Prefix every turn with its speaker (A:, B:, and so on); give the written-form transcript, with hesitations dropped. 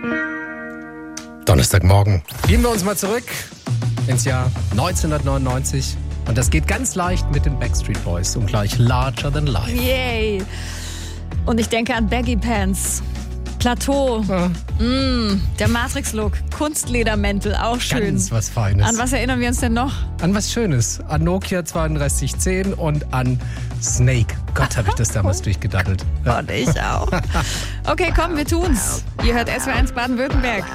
A: Donnerstagmorgen. Gehen wir uns mal zurück ins Jahr 1999. Und das geht ganz leicht mit den Backstreet Boys und gleich Larger Than Life.
B: Yay! Und ich denke an Baggy Pants, Plateau, der Matrix-Look, Kunstledermäntel, auch schön.
A: Ganz was Feines.
B: An was erinnern wir uns denn noch?
A: An was Schönes. An Nokia 3210 und an Snake. Gott, habe ich das damals durchgedaddelt.
B: Und ich auch. Okay, komm, wir tun's. Ihr hört SWR1 Baden-Württemberg.